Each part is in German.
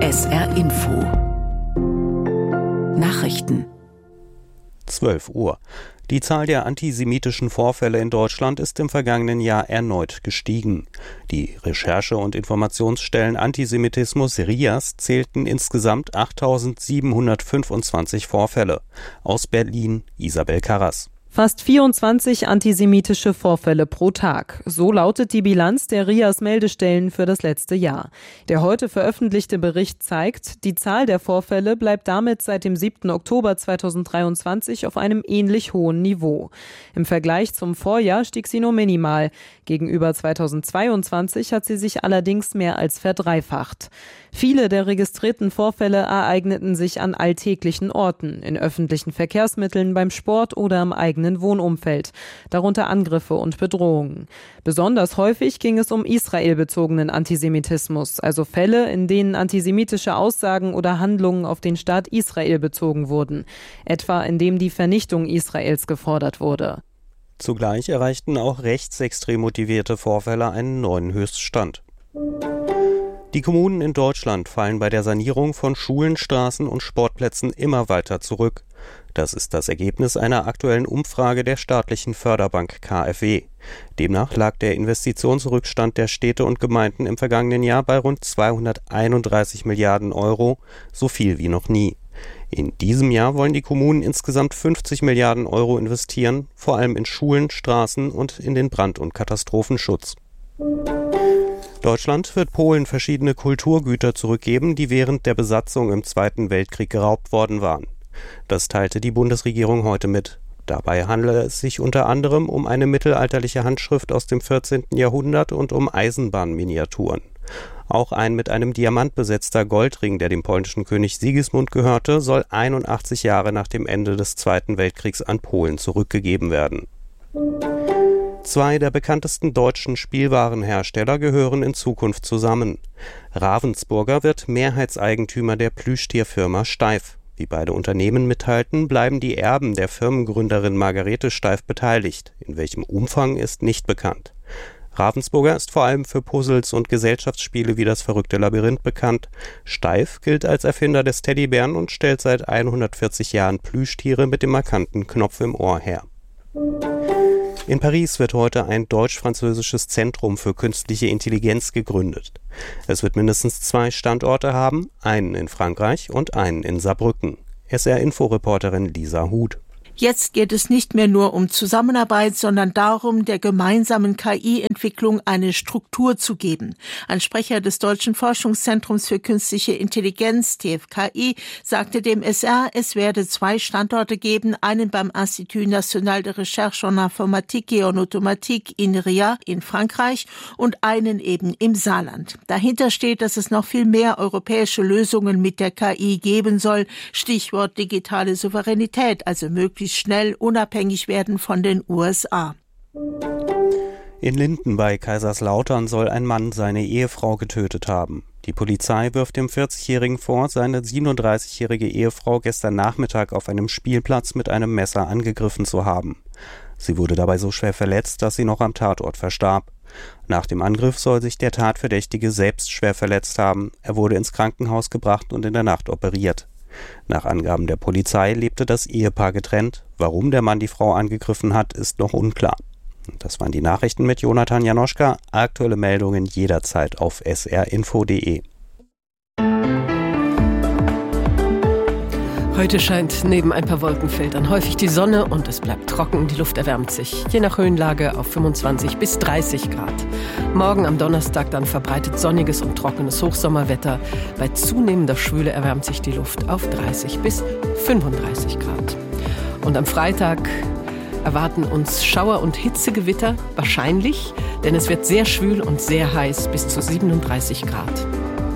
SR Info Nachrichten 12 Uhr. Die Zahl der antisemitischen Vorfälle in Deutschland ist im vergangenen Jahr erneut gestiegen. Die Recherche- und Informationsstellen Antisemitismus RIAS zählten insgesamt 8.725 Vorfälle. Aus Berlin Isabel Karras. Fast 24 antisemitische Vorfälle pro Tag. So lautet die Bilanz der RIAS-Meldestellen für das letzte Jahr. Der heute veröffentlichte Bericht zeigt, die Zahl der Vorfälle bleibt damit seit dem 7. Oktober 2023 auf einem ähnlich hohen Niveau. Im Vergleich zum Vorjahr stieg sie nur minimal. Gegenüber 2022 hat sie sich allerdings mehr als verdreifacht. Viele der registrierten Vorfälle ereigneten sich an alltäglichen Orten, in öffentlichen Verkehrsmitteln, beim Sport oder im eigenen Wohnumfeld, darunter Angriffe und Bedrohungen. Besonders häufig ging es um israelbezogenen Antisemitismus, also Fälle, in denen antisemitische Aussagen oder Handlungen auf den Staat Israel bezogen wurden, etwa indem die Vernichtung Israels gefordert wurde. Zugleich erreichten auch rechtsextrem motivierte Vorfälle einen neuen Höchststand. Die Kommunen in Deutschland fallen bei der Sanierung von Schulen, Straßen und Sportplätzen immer weiter zurück. Das ist das Ergebnis einer aktuellen Umfrage der staatlichen Förderbank KfW. Demnach lag der Investitionsrückstand der Städte und Gemeinden im vergangenen Jahr bei rund 231 Milliarden Euro, so viel wie noch nie. In diesem Jahr wollen die Kommunen insgesamt 50 Milliarden Euro investieren, vor allem in Schulen, Straßen und in den Brand- und Katastrophenschutz. Deutschland wird Polen verschiedene Kulturgüter zurückgeben, die während der Besatzung im Zweiten Weltkrieg geraubt worden waren. Das teilte die Bundesregierung heute mit. Dabei handele es sich unter anderem um eine mittelalterliche Handschrift aus dem 14. Jahrhundert und um Eisenbahnminiaturen. Auch ein mit einem Diamant besetzter Goldring, der dem polnischen König Sigismund gehörte, soll 81 Jahre nach dem Ende des Zweiten Weltkriegs an Polen zurückgegeben werden. Zwei der bekanntesten deutschen Spielwarenhersteller gehören in Zukunft zusammen. Ravensburger wird Mehrheitseigentümer der Plüschtierfirma Steiff. Wie beide Unternehmen mitteilten, bleiben die Erben der Firmengründerin Margarete Steiff beteiligt. In welchem Umfang ist nicht bekannt. Ravensburger ist vor allem für Puzzles und Gesellschaftsspiele wie das verrückte Labyrinth bekannt. Steiff gilt als Erfinder des Teddybären und stellt seit 140 Jahren Plüschtiere mit dem markanten Knopf im Ohr her. In Paris wird heute ein deutsch-französisches Zentrum für künstliche Intelligenz gegründet. Es wird mindestens 2 Standorte haben, einen in Frankreich und einen in Saarbrücken. SR-Info-Reporterin Lisa Huth. Jetzt geht es nicht mehr nur um Zusammenarbeit, sondern darum, der gemeinsamen KI-Entwicklung eine Struktur zu geben. Ein Sprecher des Deutschen Forschungszentrums für künstliche Intelligenz, TFKI, sagte dem SR, es werde 2 Standorte geben, einen beim Institut National de Recherche en Informatique et en Automatique INRIA in Frankreich und einen eben im Saarland. Dahinter steht, dass es noch viel mehr europäische Lösungen mit der KI geben soll. Stichwort digitale Souveränität, also möglichst schnell unabhängig werden von den USA. In Linden bei Kaiserslautern soll ein Mann seine Ehefrau getötet haben. Die Polizei wirft dem 40-Jährigen vor, seine 37-jährige Ehefrau gestern Nachmittag auf einem Spielplatz mit einem Messer angegriffen zu haben. Sie wurde dabei so schwer verletzt, dass sie noch am Tatort verstarb. Nach dem Angriff soll sich der Tatverdächtige selbst schwer verletzt haben. Er wurde ins Krankenhaus gebracht und in der Nacht operiert. Nach Angaben der Polizei lebte das Ehepaar getrennt. Warum der Mann die Frau angegriffen hat, ist noch unklar. Das waren die Nachrichten mit Jonathan Janoschka. Aktuelle Meldungen jederzeit auf srinfo.de. Heute scheint neben ein paar Wolkenfeldern häufig die Sonne und es bleibt trocken. Die Luft erwärmt sich, je nach Höhenlage, auf 25 bis 30 Grad. Morgen am Donnerstag dann verbreitet sonniges und trockenes Hochsommerwetter. Bei zunehmender Schwüle erwärmt sich die Luft auf 30 bis 35 Grad. Und am Freitag erwarten uns Schauer- und Hitzegewitter, wahrscheinlich, denn es wird sehr schwül und sehr heiß, bis zu 37 Grad.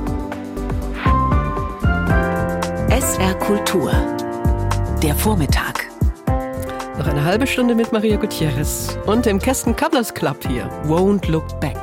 SR Kultur. Der Vormittag. Noch eine halbe Stunde mit Maria Gutierrez und dem Kästen Cobblers Club hier. Won't Look Back.